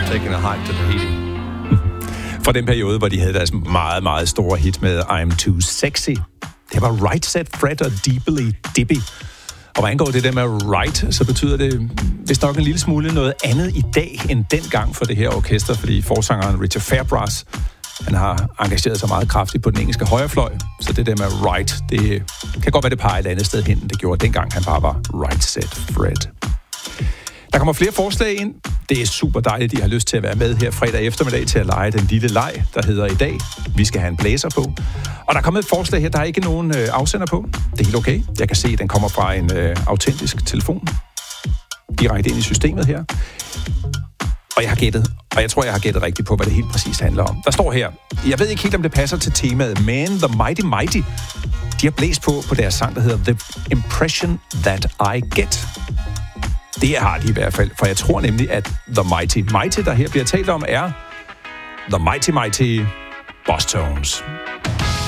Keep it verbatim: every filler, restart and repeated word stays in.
taking a hike to Tahiti. Fra den periode, hvor de havde deres meget, meget store hit med I'm Too Sexy. Det var Right Said Fred og Deeply Dippy. Og hvad angår det der med right, så betyder det vist nok en lille smule noget andet i dag end dengang for det her orkester, fordi forsangeren Richard Fairbrass, han har engageret sig meget kraftigt på den engelske højrefløj, så det der med right, det kan godt være, det peger et andet sted hen, end det gjorde dengang, han bare var Right Said Fred. Der kommer flere forslag ind. Det er super dejligt, at I har lyst til at være med her fredag eftermiddag til at lege den lille leg, der hedder i dag. Vi skal have en blæser på. Og der er kommet et forslag her, der er ikke nogen øh, afsender på. Det er helt okay. Jeg kan se, at den kommer fra en øh, autentisk telefon. Direkte ind i systemet her. Og jeg har gættet, og jeg tror, jeg har gættet rigtigt på, hvad det helt præcis handler om. Der står her, jeg ved ikke helt, om det passer til temaet, men The Mighty Mighty, de har blæst på på deres sang, der hedder The Impression That I Get. Det har de i hvert fald, for jeg tror nemlig, at The Mighty Mighty, der her bliver talt om, er The Mighty Mighty Boss Tones.